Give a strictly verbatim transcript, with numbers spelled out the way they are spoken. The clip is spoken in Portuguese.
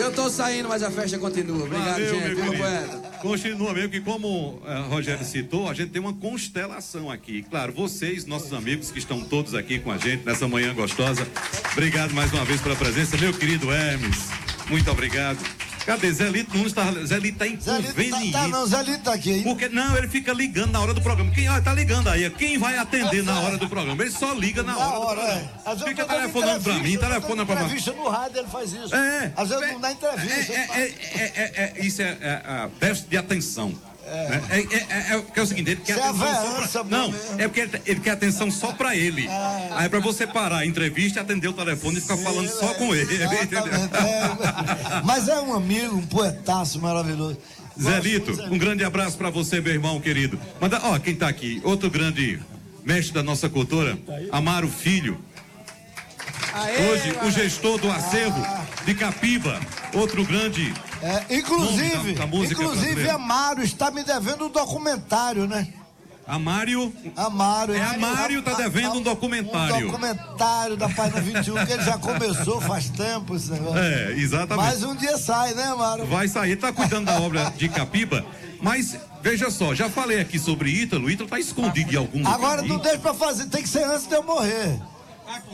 Eu tô saindo, mas a festa continua. Obrigado, Valeu, gente. meu Viva, querido. poeta. Continua mesmo que, como o Rogério citou, a gente tem uma constelação aqui. Claro, vocês, nossos amigos que estão todos aqui com a gente nessa manhã gostosa. Obrigado mais uma vez pela presença, meu querido Hermes. Muito obrigado. Cadê? Zé Lito não está. Zé Lito tá inconveniente. Tá, tá, não, Zé Lito tá aqui, hein? Porque, não, ele fica ligando na hora do programa. Quem, ó, tá ligando aí? Quem vai atender na hora do programa? Ele só liga na, Na hora. hora, do é. Às vezes Fica eu tô dando telefonando pra mim, entrevista, telefona eu tô pra dando mim. entrevista no rádio, ele faz isso. É. Às vezes não dá entrevista. É, é, é, é, é, isso é, é, é déficit de atenção. É, é, é, é, é, porque é o seguinte, ele quer Isso é atenção avança, só pra... Não, mesmo. é porque ele, ele quer atenção só pra ele. É. Aí é pra você parar a entrevista, atender o telefone e ficar Sim, falando só é, com ele. exatamente, é. Mas é um amigo, um poetaço maravilhoso. Zé Lito, um grande abraço pra você, meu irmão querido. Manda, ó, quem tá aqui, outro grande mestre da nossa cultura, Amaro Filho. Aê, Hoje, o gestor do acervo de Capiba, outro grande. É, inclusive, nome da- da música inclusive brasileira. Amaro está me devendo um documentário, né? Amário. Amário. É, Amário tá devendo um documentário. Um documentário da página vinte e um, que ele já começou faz tempo esse negócio. É, exatamente. Mas um dia sai, né, Amário? Vai sair, tá cuidando da obra de Capiba, mas veja só, já falei aqui sobre Ítalo, Ítalo tá escondido em algum lugar. Agora aí. não deixa pra fazer, tem que ser antes de eu morrer.